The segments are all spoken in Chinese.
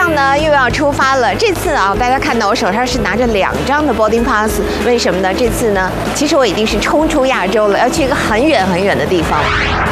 上呢又要出发了。这次啊，大家看到我手上是拿着2张的 boarding pass， 为什么呢？这次呢，其实我已经是冲出亚洲了，要去一个很远很远的地方。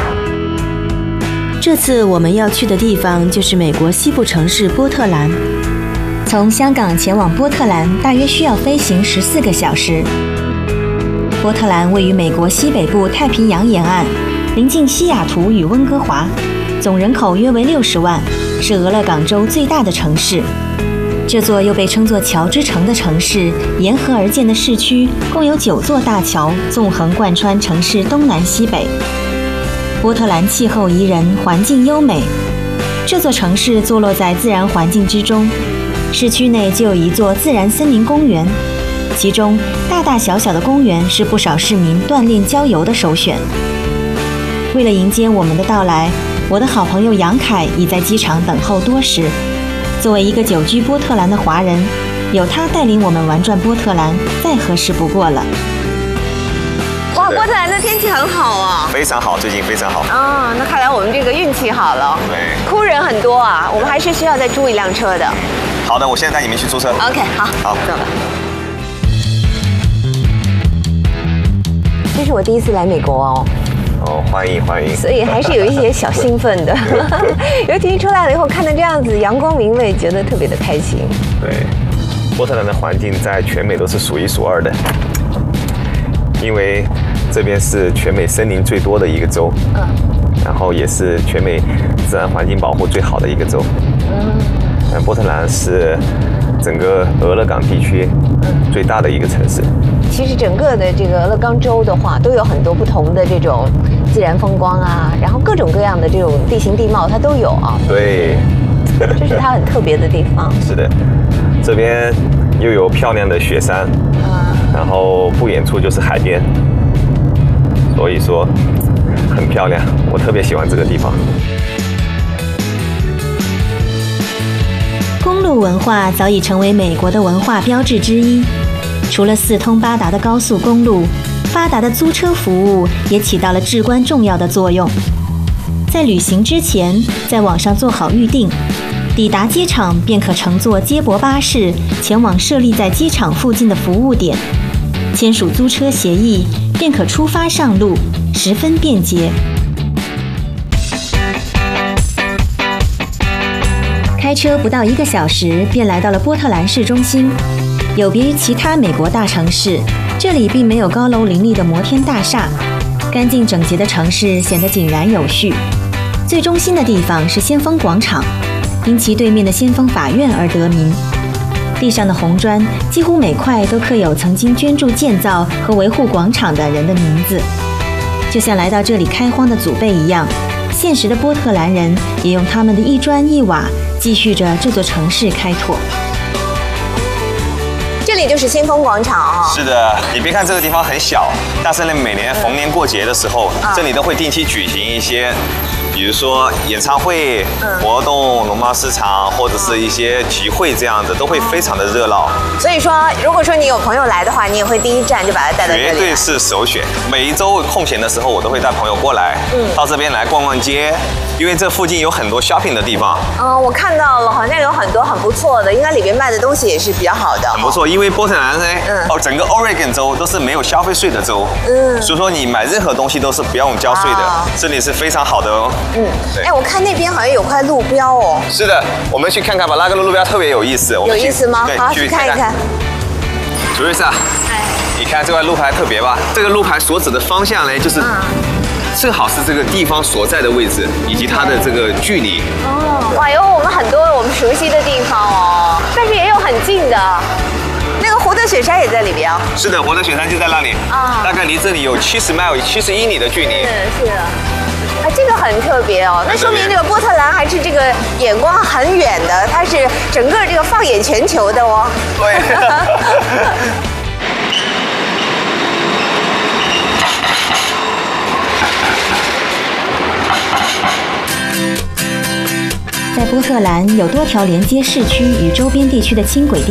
这次我们要去的地方就是美国西部城市波特兰。从香港前往波特兰大约需要飞行14个小时。波特兰位于美国西北部太平洋沿岸，临近西雅图与温哥华，总人口约为60万，是俄勒冈州最大的城市。这座又被称作桥之城的城市，沿河而建的市区共有9座大桥，纵横贯穿城市东南西北。波特兰气候宜人，环境优美。这座城市坐落在自然环境之中，市区内就有一座自然森林公园，其中大大小小的公园是不少市民锻炼郊游的首选。为了迎接我们的到来，我的好朋友杨凯已在机场等候多时。作为一个久居波特兰的华人，有他带领我们玩转波特兰，再合适不过了。 哇，波特兰的天气很好啊， 非常好，最近非常好。 啊，那看来我们这个运气好了。 对， 哭人很多啊，我们还是需要再租一辆车的。 好的，我现在带你们去租车。 OK， 好，走了。这是我第一次来美国哦。 哦，欢迎欢迎。 所以还是有一些小兴奋的，尤其出来了以后看到这样子阳光明媚，觉得特别的开心。 对，波特兰的环境在全美都是数1数2的，因为这边是全美森林最多的一个州，然后也是全美自然环境保护最好的一个州。波特兰是整个俄勒冈地区最大的一个城市。 其实整个的这个俄勒冈州的话，都有很多不同的这种自然风光啊，然后各种各样的这种地形地貌它都有啊。 对， 这是它很特别的地方。 是的，这边又有漂亮的雪山，然后不远处就是海边，所以说很漂亮，我特别喜欢这个地方。 公路文化早已成为美国的文化标志之一。除了4通8达的高速公路，发达的租车服务也起到了至关重要的作用。在旅行之前，在网上做好预订，抵达机场便可乘坐接驳巴士前往设立在机场附近的服务点，签署租车协议，便可出发上路，十分便捷。开车不到1个小时，便来到了波特兰市中心。有别于其他美国大城市，这里并没有高楼林立的摩天大厦，干净整洁的城市显得井然有序。最中心的地方是先锋广场，因其对面的先锋法院而得名。地上的红砖几乎每块都刻有曾经捐助建造和维护广场的人的名字，就像来到这里开荒的祖辈一样，现实的波特兰人也用他们的一砖一瓦继续着这座城市开拓。 这里就是先锋广场啊。 是的，你别看这个地方很小，但是呢，每年逢年过节的时候，这里都会定期举行一些，比如说演唱会、活动、农贸市场或者是一些集会这样子，都会非常的热闹。 所以说，如果说你有朋友来的话，你也会第一站就把他带到这里。 绝对是首选。每一周空闲的时候，我都会带朋友过来，到这边来逛逛街，因为这附近有很多 shopping 的地方。 我看到了，好像有很多很不错的，应该里面卖的东西也是比较好的。 很不错，因为波特兰呢，整个 Oregon 州都是没有消费税的州，所以说你买任何东西都是不用交税的，这里是非常好的哦。 哎，我看那边好像有块路标哦。 是的，我们去看看吧，那个路标特别有意思。 有意思吗？好，去看一看。 主瑞莎，你看这块路牌特别吧？这个路牌所指的方向呢，就是正好是这个地方所在的位置以及它的这个距离。 哇，有我们很多我们熟悉的地方哦，但是也有很近的。那个胡德雪山也在里边啊。 是的，胡德雪山就在那里大概离这里有70英里的距离。 是。这个很特别哦，那说明这个波特兰还是这个眼光很远的，它是整个这个放眼全球的哦。 对。 在波特兰有多条连接市区与周边地区的轻轨